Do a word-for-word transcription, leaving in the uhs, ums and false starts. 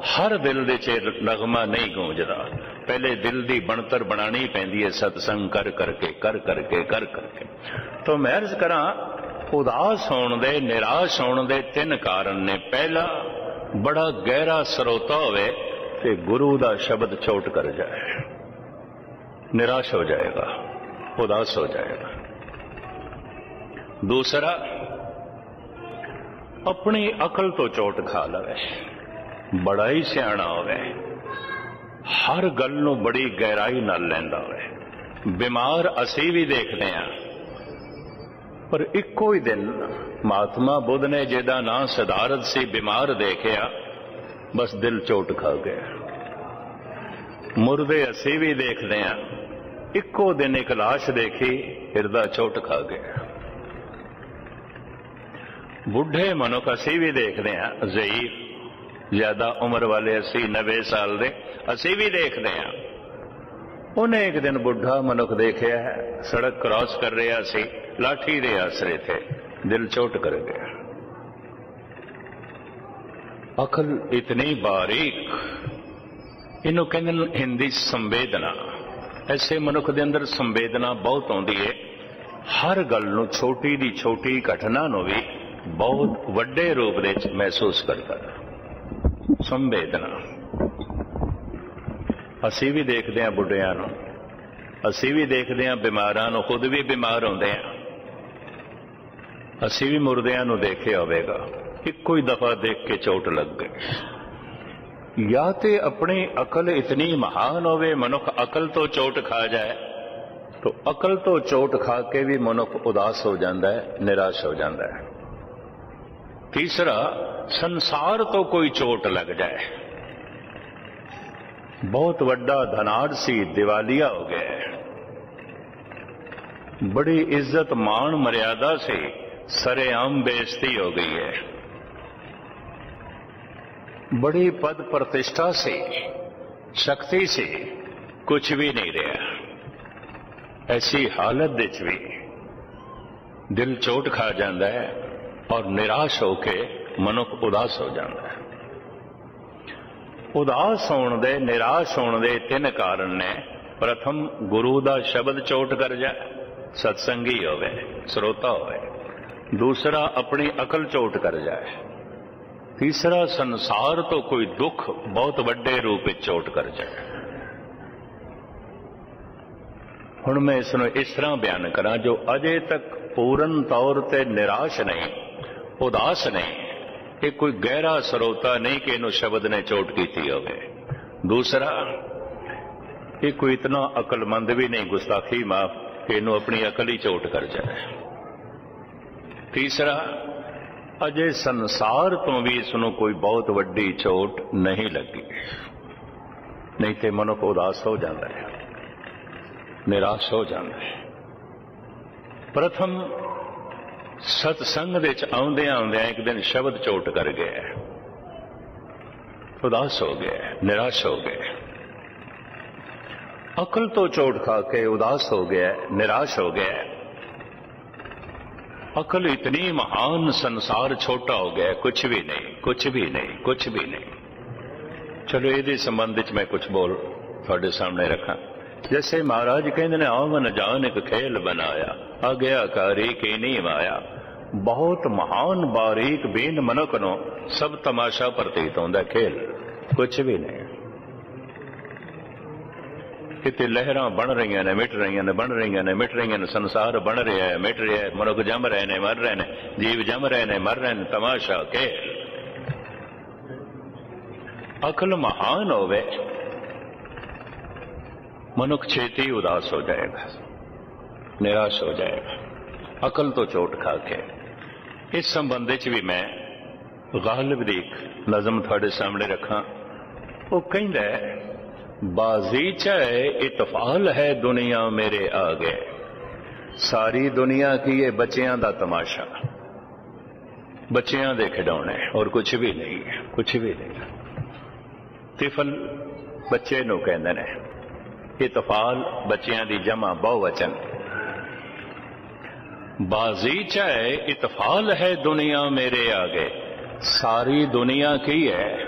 हर दिल दे च नगमा नहीं गूंजदा। पहले दिल की बनतर बनानी पैंदी है सतसंग कर करके कर करके कर करके। तो मैं अर्ज करा उदास होने दे निराश होने दे तीन कारण ने। पहला बड़ा गहरा सरोता होवे ते गुरु दा शब्द चोट कर जाए, निराश हो जाएगा, उदास हो जाएगा। दूसरा अपनी अकल तो चोट खा लवे, बड़ा ही सियाणा होवे, हर गल नूं बड़ी गहराई नाल लैंदा होवे। बीमार असी भी देखते हैं, पर इक्को ही दिन महात्मा बुद्ध ने जिहदा नां सिद्धार्थ सी बीमार देखिया, बस दिल चोट खा गया। मुर्दे असी भी देखते हैं, इक्को दिन एक लाश देखी, हिरदा चोट खा गया। बुढ़े मनुख असी भी देखते हैं, ज़ईफ ज्यादा उम्र वाले अस्सी नब्बे साल दे असी भी देखते हैं। उन्हें एक दिन बुढ़ा मनुख देखा है, सड़क क्रॉस कर रहा सी, लाठी दे आसरे थे, दिल चोट कर गया। अकल इतनी बारीक, इनू कहते हिंदी संवेदना। ऐसे मनुख दे अंदर संवेदना बहुत आउंदी है, हर गल नूं छोटी दी छोटी घटना नूं भी बहुत वड्डे रूप दे महसूस करता। संवेदना असी भी देखते हैं बुढ़िया नूं, असी भी देखते हैं बीमारां नूं, खुद भी बीमार होंदे हैं। असी भी मुर्दियां नूं देखिया होवेगा, इक्को ही दफा देख के चोट लग गई। या ते अपनी अकल इतनी महान होवे, मनुख अकल तो चोट खा जाए, तो अकल तो चोट खा के भी मनुख उदास हो जाता है, निराश हो जाता है। तीसरा संसार तो कोई चोट लग जाए, बहुत वड्डा धनाढ़ सी, दिवालिया हो गया, बड़ी इज्जत मान मर्यादा से सरेआम बेइज्जती हो गई है, बड़ी पद प्रतिष्ठा से शक्ति से कुछ भी नहीं रहा। ऐसी हालत विच भी दिल चोट खा जाता है और निराश होके मनुख उदास हो जाता है। उदास होने दे निराश होने दे तीन कारण ने। प्रथम गुरु दा शब्द चोट कर जाए, सत्संगी होवे, श्रोता होवे। दूसरा अपनी अकल चोट कर जाए। तीसरा संसार तो कोई दुख बहुत वड्डे रूप में चोट कर जाए। हुण मैं इसनूं इस तरह बयान करा, जो अजे तक पूर्ण तौर ते निराश नहीं, उदास नहीं, ये कोई गहरा सरोता नहीं कि इनू शब्द ने चोट की होवे। दूसरा, ये कोई इतना अकलमंद भी नहीं, गुस्ताखी माफ, कि इनू अपनी अकल ही चोट कर जाए। तीसरा, अजे संसार तो भी इसनू कोई बहुत वड्डी चोट नहीं लगी, नहीं तो मनुख उदास हो जाता है, निराश हो जाता है। प्रथम सत्संग दे च आउंदे आउंदे एक दिन शब्द चोट कर गया, उदास हो गया, निराश हो गया। अकल तो चोट खा के उदास हो गया, निराश हो गया। अकल इतनी महान, संसार छोटा हो गया, कुछ भी नहीं, कुछ भी नहीं, कुछ भी नहीं। चलो ये संबंध में कुछ बोल थोड़े सामने रखा। जैसे महाराज कहते ने, आवन जान एक खेल बनाया, आज्ञाकारी की नहीं माया। बहुत महान बारीक बेन मनुख नो सब तमाशा प्रतीत होता, खेल कुछ भी नहीं। कितने लहरां बन रही ने, मिट रही ने, बन रही ने, मिट रही ने, संसार बन रहा है, मिट रहा है, मनुख जम रहे ने, मर रहे ने, जीव जम रहे ने, मर रहे ने, तमाशा खेल। अकल महान होवे, मनुख छेती उदास हो जाएगा, निराश हो जाएगा, अकल तो चोट खा के। इस संबंध च भी मैं गालिब दी नज़म थोड़े सामने रखा। वो कहता है, बाजीचा इतफाल है दुनिया मेरे आगे, सारी दुनिया की ये बच्चियां दा तमाशा, बच्चियां दे खिडौने और कुछ भी नहीं है, कुछ भी नहीं। तिफल बच्चे नूं कहंदे ने, इतफाल बच्चियां दी जमा बहुवचन। बाजीचा इतफाल है दुनिया मेरे आगे, सारी दुनिया की है,